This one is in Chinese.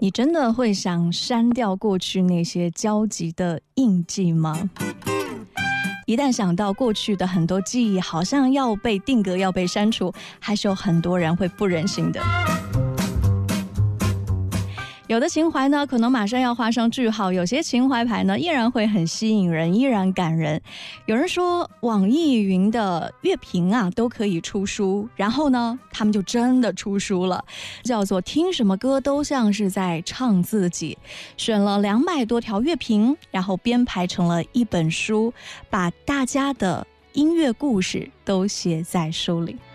你真的会想删掉过去那些交集的印记吗？一旦想到过去的很多记忆好像要被定格要被删除，还是有很多人会不忍心的。有的情怀呢可能马上要画上句号，有些情怀牌呢依然会很吸引人，依然感人。有人说网易云的乐评啊都可以出书，然后呢他们就真的出书了，叫做听什么歌都像是在唱自己，选了200多条乐评，然后编排成了一本书，把大家的音乐故事都写在书里。